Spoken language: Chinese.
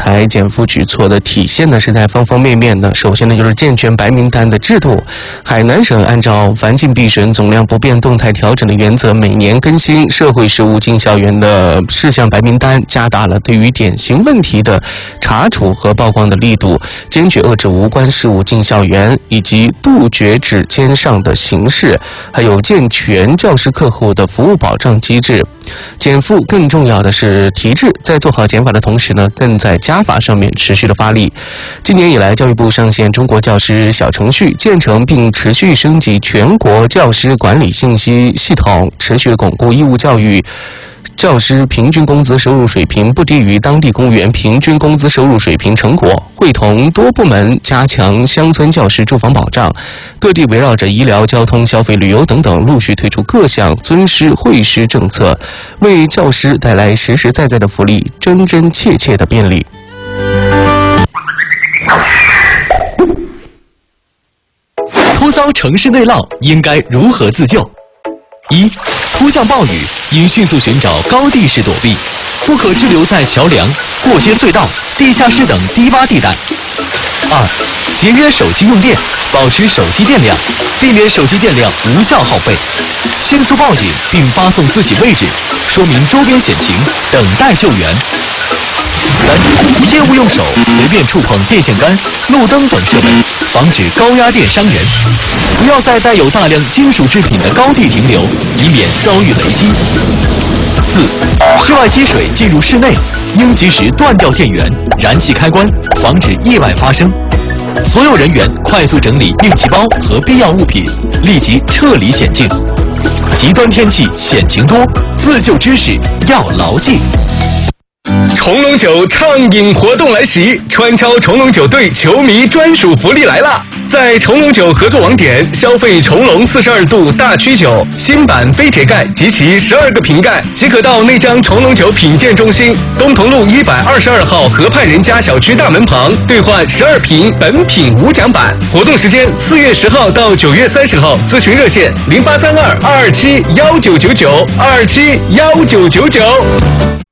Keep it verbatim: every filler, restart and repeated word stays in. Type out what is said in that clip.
台减负举措的体现呢，是在方方面面的。首先呢，就是健全白名单的制度。海南省按照环境避损、总量不变、动态调整的原则，每年更新社会事务进校园的事项白名单，加大了对于典型问题的查处和曝光的力度，坚决遏制无关事务进校园，以及杜绝指尖上的形式，还有健全教师课后的服务保障机制。减负更重要的是提质，在做好减法的同时呢，更在加法上面持续的发力。今年以来，教育部上线中国教师小程序，建成并持续升级全国教师管理信息系统，持续的巩固义务教育教师平均工资收入水平不低于当地公务员平均工资收入水平成果，会同多部门加强乡村教师住房保障。各地围绕着医疗、交通、消费、旅游等等，陆续推出各项尊师惠师政策，为教师带来实实在在的福利，真真切切的便利。 突遭城市内涝，应该如何自救？一、突降暴雨，应迅速寻找高地势躲避，不可滞留在桥梁、过街隧道、地下室等低洼地带。二、节约手机用电，保持手机电量，避免手机电量无效耗费，迅速报警并发送自己位置，说明周边险情，等待救援。三、切勿用手随便触碰电线杆、路灯等设备，防止高压电伤人。不要在带有大量金属制品的高地停留，以免遭遇雷击。四、室外积水进入室内，应及时断掉电源、燃气开关，防止意外发生。所有人员快速整理应急包和必要物品，立即撤离险境。极端天气险情多，自救知识要牢记。 重龙酒畅饮活动来袭，川超重龙酒队球迷专属福利来啦！在重龙酒合作网点消费重龙四十二度大曲酒新版非铁盖及其十二个瓶盖，即可到内江重龙酒品鉴中心东同路一百二十二号河畔人家小区大门旁兑换十二瓶本品无奖版。活动时间四月十号到九月三十号，咨询热线零八三二二二七幺九九九二二七幺九九九。